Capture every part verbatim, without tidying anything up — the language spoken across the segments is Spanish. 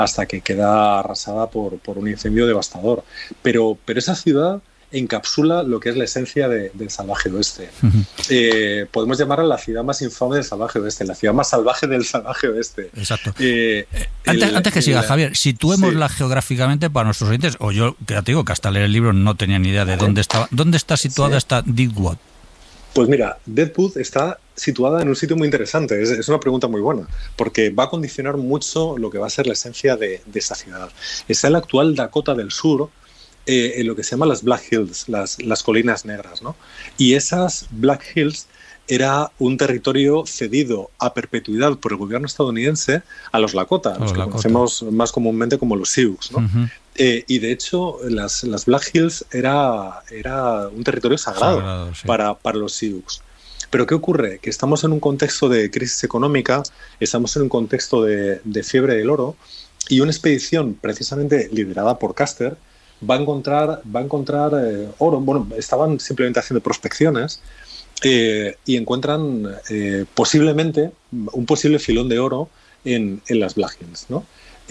hasta que queda arrasada por, por un incendio devastador. Pero, pero esa ciudad encapsula lo que es la esencia de, del salvaje oeste. Uh-huh. Eh, podemos llamarla la ciudad más infame del salvaje oeste, la ciudad más salvaje del salvaje oeste. Exacto. Eh, antes, el, antes que siga, el, Javier, situémosla sí. geográficamente para nuestros oyentes, o yo que te digo que hasta leer el libro no tenía ni idea de dónde estaba. ¿Dónde está situada sí. esta Deadwood? Pues mira, Deadwood está situada en un sitio muy interesante. Es, es una pregunta muy buena, porque va a condicionar mucho lo que va a ser la esencia de, de esta ciudad. Está en la actual Dakota del Sur, Eh, en lo que se llama las Black Hills, las, las colinas negras, ¿no? Y esas Black Hills era un territorio cedido a perpetuidad por el gobierno estadounidense a los Lakota, los, los que Lakota. conocemos más comúnmente como los Sioux, ¿no? Uh-huh. Eh, y de hecho, las, las Black Hills era, era un territorio sagrado, sagrado sí. para, para los Sioux. Pero ¿qué ocurre? Que estamos en un contexto de crisis económica, estamos en un contexto de, de fiebre del oro, y una expedición precisamente liderada por Custer va a encontrar, va a encontrar eh, oro. Bueno, estaban simplemente haciendo prospecciones eh, y encuentran eh, posiblemente un posible filón de oro en, en las Black Hills, ¿no?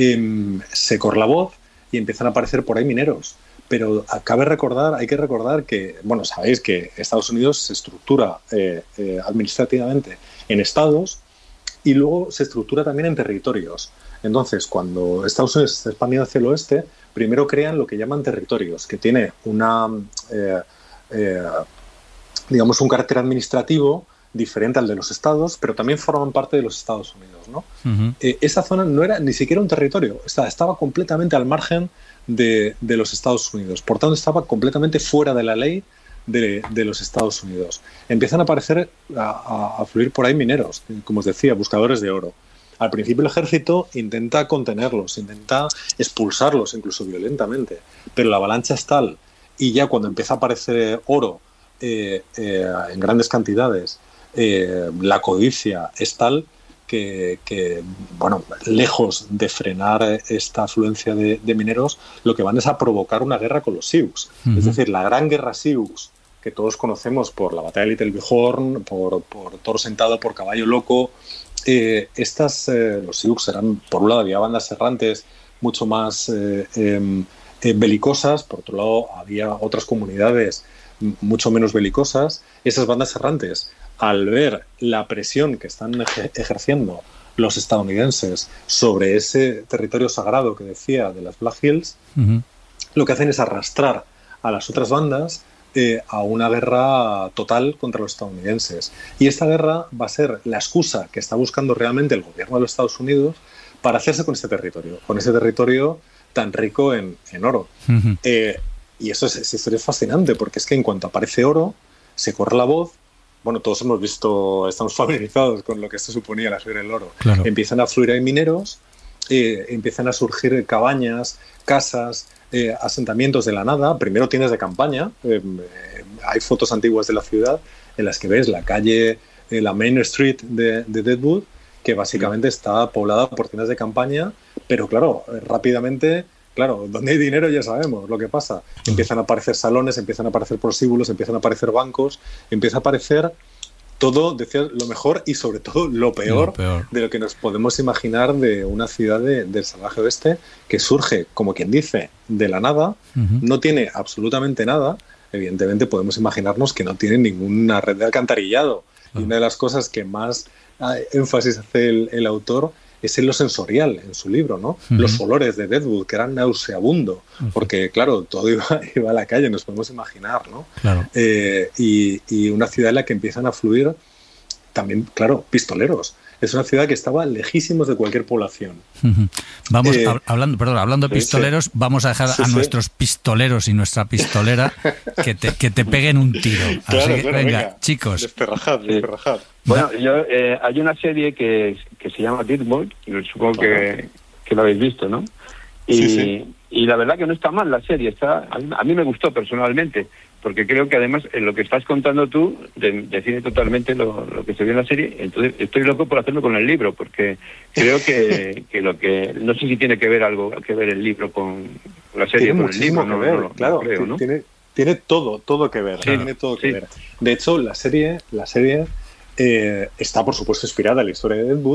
Eh, se corre la voz y empiezan a aparecer por ahí mineros. Pero cabe recordar, hay que recordar que, bueno, sabéis que Estados Unidos se estructura eh, eh, administrativamente en estados y luego se estructura también en territorios. Entonces, cuando Estados Unidos se está expandiendo hacia el oeste, primero crean lo que llaman territorios, que tiene una, eh, eh, digamos, un carácter administrativo diferente al de los estados, pero también forman parte de los Estados Unidos, ¿no? Uh-huh. Eh, esa zona no era ni siquiera un territorio, estaba, estaba completamente al margen de, de los Estados Unidos, por tanto estaba completamente fuera de la ley de, de los Estados Unidos. Empiezan a aparecer, a, a, a fluir por ahí mineros, como os decía, buscadores de oro. Al principio el ejército intenta contenerlos, intenta expulsarlos incluso violentamente, pero la avalancha es tal, y ya cuando empieza a aparecer oro eh, eh, en grandes cantidades, eh, la codicia es tal que, que, bueno, lejos de frenar esta afluencia de, de mineros, lo que van es a provocar una guerra con los Sioux. Uh-huh. Es decir, la gran guerra Sioux, que todos conocemos por la batalla de Little Bighorn, por, por Toro Sentado, por Caballo Loco. Eh, estas, eh, los Sioux eran, por un lado había bandas errantes mucho más eh, eh, eh, belicosas, por otro lado había otras comunidades m- mucho menos belicosas. Esas bandas errantes, al ver la presión que están eje- ejerciendo los estadounidenses sobre ese territorio sagrado que decía de las Black Hills, uh-huh. lo que hacen es arrastrar a las otras bandas Eh, a una guerra total contra los estadounidenses. Y esta guerra va a ser la excusa que está buscando realmente el gobierno de los Estados Unidos para hacerse con este territorio, con ese territorio tan rico en, en oro. Uh-huh. Eh, y eso es, esa historia es fascinante, porque es que en cuanto aparece oro, se corre la voz. Bueno, todos hemos visto, estamos familiarizados con lo que esto suponía la fiebre del oro. Claro. Empiezan a fluir ahí mineros, eh, empiezan a surgir cabañas, casas, Eh, asentamientos de la nada. Primero tienes de campaña, eh, eh, hay fotos antiguas de la ciudad en las que ves la calle, eh, la Main Street de, de Deadwood, que básicamente está poblada por tiendas de campaña, pero claro, eh, rápidamente, claro, donde hay dinero ya sabemos lo que pasa. Empiezan a aparecer salones, empiezan a aparecer prostíbulos, empiezan a aparecer bancos, empieza a aparecer todo, decía, lo mejor y sobre todo lo peor, lo peor de lo que nos podemos imaginar de una ciudad de, del salvaje oeste que surge, como quien dice, de la nada, uh-huh. no tiene absolutamente nada. Evidentemente podemos imaginarnos que no tiene ninguna red de alcantarillado. Uh-huh. Y una de las cosas que más énfasis hace el, el autor es en lo sensorial, en su libro, ¿no? Uh-huh. Los olores de Deadwood, que eran nauseabundo, uh-huh. porque, claro, todo iba, iba a la calle, nos podemos imaginar, ¿no? Claro. Eh, y, y una ciudad en la que empiezan a fluir también, claro, pistoleros. Es una ciudad que estaba lejísimos de cualquier población. Uh-huh. Vamos, eh, hablando, perdón, hablando de pistoleros, sí, sí. vamos a dejar sí, a sí. nuestros pistoleros y nuestra pistolera que te, que te peguen un tiro. Claro, Así que, claro, venga, venga, chicos. Desperrajad, desperrajad. Bueno, yo, eh, hay una serie que, que se llama Deadwood, supongo que, que lo habéis visto, ¿no? Y, sí, sí. y la verdad que no está mal la serie, está a mí, a mí me gustó personalmente, porque creo que además en lo que estás contando tú de, define totalmente lo, lo que se ve en la serie. Entonces estoy loco por hacerlo con el libro, porque creo que, que lo que no sé si tiene que ver algo que ver el libro con la serie, tiene con el libro, que no, ver, no, no, claro, no creo, ¿no? Tiene, tiene todo, todo que ver, sí, tiene todo que sí. ver. De hecho, la serie, la serie eh, está por supuesto inspirada en la historia de Deadwood,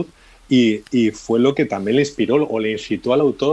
Y, y fue lo que también le inspiró o le incitó al autor